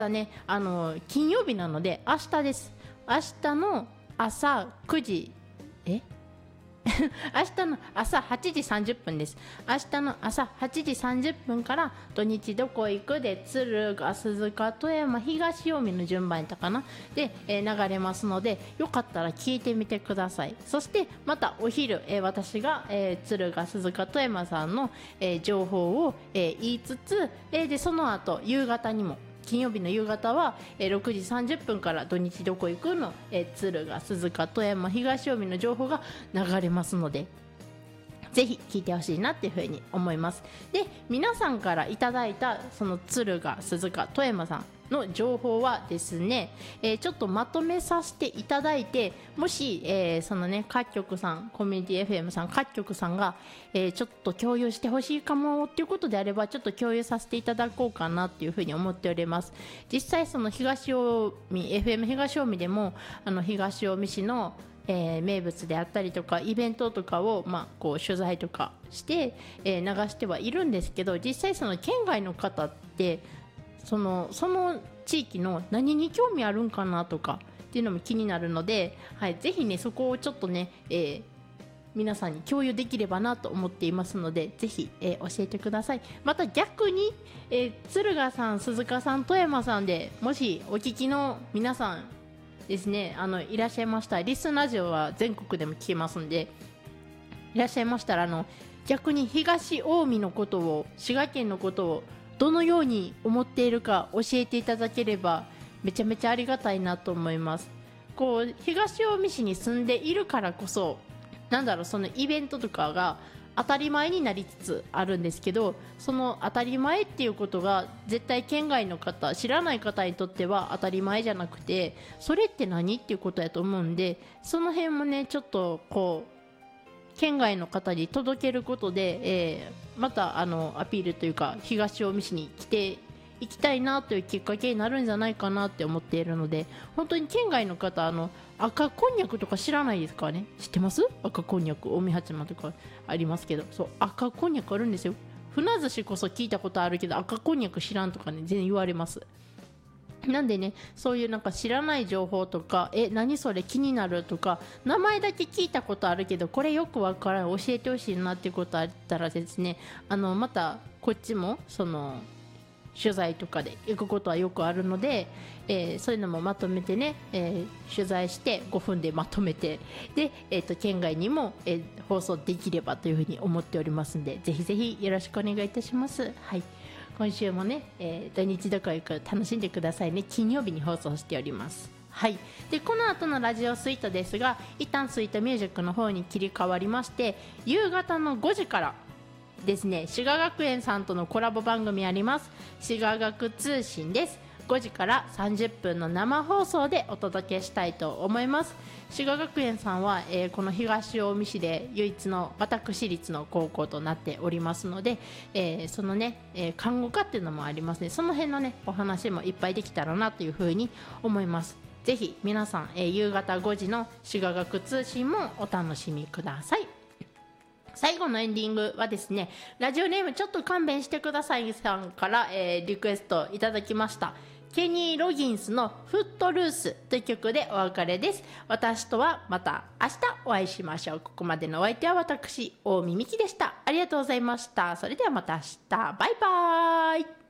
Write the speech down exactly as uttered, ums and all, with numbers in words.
だね、あの金曜日なので明日です。明日の朝くじ、え明日の朝はちじさんじゅっぷんです。明日の朝はちじさんじゅっぷんから土日どこ行くで敦賀、鈴鹿、富山、東近江の順番やったかなで、えー流れますので、よかったら聞いてみてください。そしてまたお昼、えー私が、えー敦賀、鈴鹿、富山さんの、えー情報を、えー言いつつ、えーでその後夕方にも、金曜日の夕方は、えーろくじさんじゅっぷんから土日どこ行くの、えー敦賀、鈴鹿、富山、東近江の情報が流れますので、ぜひ聞いてほしいなっていうふうに思います。で、皆さんからいただいたその敦賀、鈴鹿、富山さんの情報はですね、えーちょっとまとめさせていただいて、もし、えーそのね、各局さん、コミュニティ エフエム さん、各局さんが、えーちょっと共有してほしいかもっていうことであれば、ちょっと共有させていただこうかなっていうふうに思っております。実際その東近江 エフエム 東近江でも、あの東近江市のえー名物であったりとかイベントとかを、まあ、こう取材とかして、えー流してはいるんですけど、実際その県外の方ってそのその地域の何に興味あるんかなとかっていうのも気になるので、はい、ぜひねそこをちょっとね、えー皆さんに共有できればなと思っていますので、ぜひ、えー教えてください。また逆に、えー敦賀さん、鈴鹿さん、富山さんでもしお聞きの皆さんですね、あのいらっしゃいましたら、リスンラジオは全国でも聞けますんで、いらっしゃいましたら、あの逆に東近江のことを、滋賀県のことをどのように思っているか教えていただければめちゃめちゃありがたいなと思います。こう東近江市に住んでいるからこそ、なんだろう、そのイベントとかが当たり前になりつつあるんですけど、その当たり前っていうことが絶対県外の方、知らない方にとっては当たり前じゃなくて、それって何っていうことやと思うんで、その辺もねちょっとこう県外の方に届けることで、えーまたあのアピールというか、東近江市に来ていきたいなというきっかけになるんじゃないかなって思っているので、本当に県外の方、あの赤こんにゃくとか知らないですかね。知ってます？赤こんにゃく、近江八幡とかありますけど、そう赤こんにゃくあるんですよ。船寿司こそ聞いたことあるけど赤こんにゃく知らんとかね、全然言われます。なんでね、そういうなんか知らない情報とか、え何それ気になるとか、名前だけ聞いたことあるけどこれよくわからん、教えてほしいなっていうことあったらですね、あのまたこっちもその取材とかで行くことはよくあるので、えーそういうのもまとめてね、えー取材してごふんでまとめて、で、えーと県外にも、えー放送できればというふうに思っておりますので、ぜひぜひよろしくお願いいたします。はい、今週もね、えー土日どこ行く楽しんでくださいね。金曜日に放送しております。はい、でこの後のラジオスイートですが、一旦スイートミュージックの方に切り替わりまして、夕方のごじからですね、滋賀学園さんとのコラボ番組あります。滋賀学通信です。ごじからさんじゅっぷんの生放送でお届けしたいと思います。滋賀学園さんは、えーこの東近江市で唯一の私立の高校となっておりますので、えーそのね、えー看護科っていうのもありますね。その辺のねお話もいっぱいできたらなというふうに思います。ぜひ皆さん、えー夕方ごじの滋賀学通信もお楽しみください。最後のエンディングはですね、ラジオネームちょっと勘弁してくださいさんから、えーリクエストいただきました。ケニー・ロギンスのフットルースという曲でお別れです。私とはまた明日お会いしましょう。ここまでのお相手は私、大見美希でした。ありがとうございました。それではまた明日。バイバーイ。